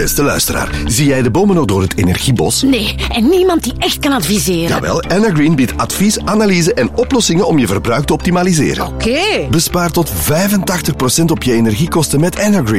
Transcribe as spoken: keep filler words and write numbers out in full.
Beste luisteraar, zie jij de bomen nog door het energiebos? Nee, en niemand die echt kan adviseren. Jawel, Anna Green biedt advies, analyse en oplossingen om je verbruik te optimaliseren. Oké. Bespaar tot vijfentachtig procent op je energiekosten met Anna Green.